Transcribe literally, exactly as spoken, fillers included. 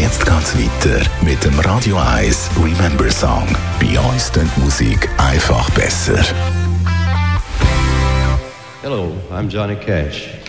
Jetzt geht's weiter mit dem Radio eins Remember Song. Bei uns klingt die Musik einfach besser. Hello, I'm Johnny Cash.